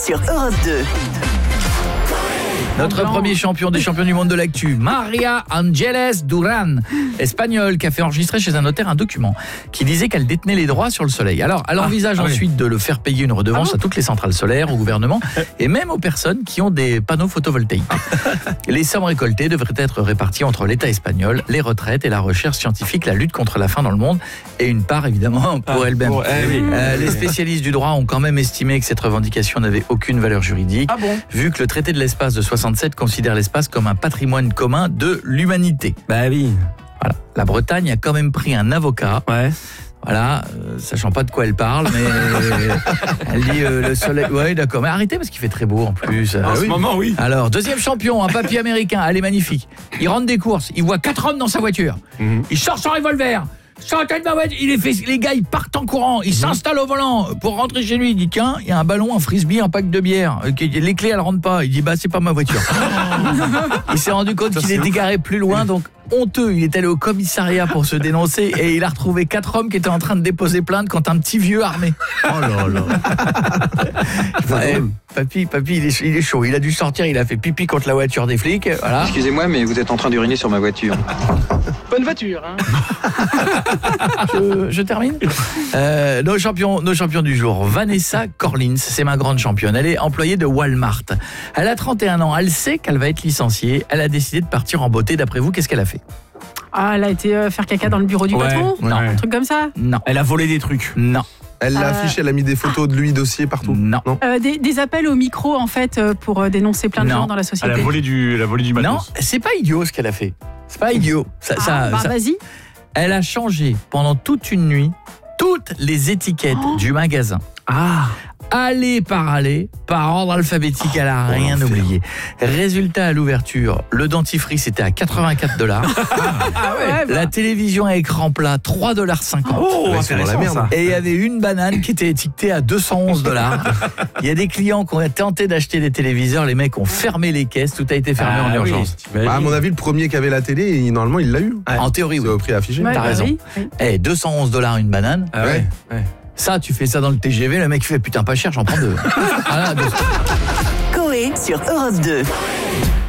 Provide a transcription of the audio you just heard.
sur Europe 2. Notre premier champion des champions du monde de l'actu, María Ángeles Durán, espagnole, qui a fait enregistrer chez un notaire un document qui disait qu'elle détenait les droits sur le soleil. Alors, elle envisage ensuite de le faire payer une redevance à toutes les centrales solaires, au gouvernement et même aux personnes qui ont des panneaux photovoltaïques. Les sommes récoltées devraient être réparties entre l'État espagnol, les retraites et la recherche scientifique, la lutte contre la faim dans le monde et une part évidemment pour elle-même. Les spécialistes du droit ont quand même estimé que cette revendication n'avait aucune valeur juridique, vu que le traité de l'espace de 67 considère l'espace comme un patrimoine commun de l'humanité. Bah oui. Voilà. La Bretagne a quand même pris un avocat. Voilà, sachant pas de quoi elle parle, mais elle dit le soleil. Ouais, d'accord, mais arrêtez parce qu'il fait très beau en plus. En ce moment, oui. Alors, deuxième champion, un papy américain, elle est magnifique. Il rentre des courses, il voit 4 hommes dans sa voiture. Il sort son revolver. Les gars ils partent en courant, ils s'installent au volant pour rentrer chez lui. Il dit tiens, il y a un ballon, un frisbee, un pack de bière. Les clés elles rentrent pas. Il dit bah c'est pas ma voiture. Il s'est rendu compte qu'il était garé plus loin, donc honteux, il est allé au commissariat pour se dénoncer et il a retrouvé 4 hommes qui étaient en train de déposer plainte contre un petit vieux armé. Oh là là. Papy, il est chaud. Il a dû sortir, il a fait pipi contre la voiture des flics. Voilà. Excusez-moi, mais vous êtes en train d'uriner sur ma voiture. Bonne voiture, hein. Je termine. Nos champions du jour. Vanessa Corlins, c'est ma grande championne. Elle est employée de Walmart. Elle a 31 ans. Elle sait qu'elle va être licenciée. Elle a décidé de partir en beauté. D'après vous, qu'est-ce qu'elle a fait ? Ah, elle a été faire caca dans le bureau du patron ? Non. Un truc comme ça ? Non. Elle a volé des trucs. Non. Elle l'a affiché, elle a mis des photos de lui, dossier partout. Non. Des appels au micro, en fait, pour dénoncer plein de gens dans la société. Elle a volé du matos. Non, c'est pas idiot ce qu'elle a fait. C'est pas idiot. Vas-y. Elle a changé pendant toute une nuit toutes les étiquettes du magasin. Allée par ordre alphabétique, elle a rien oublié. Résultat, à l'ouverture, le dentifrice était à $84. La télévision à écran plat, $3,50. C'est dans la merde. Et il y avait une banane qui était étiquetée à $211. Il y a des clients qui ont tenté d'acheter des téléviseurs, les mecs ont fermé les caisses, tout a été fermé en urgence. À mon avis, le premier qui avait la télé, normalement, il l'a eu. En théorie, oui. C'est au prix affiché. T'as raison. Oui. $211 une banane. Ça, tu fais ça dans le TGV, le mec fait putain pas cher, j'en prends 2. Coé sur Europe 2.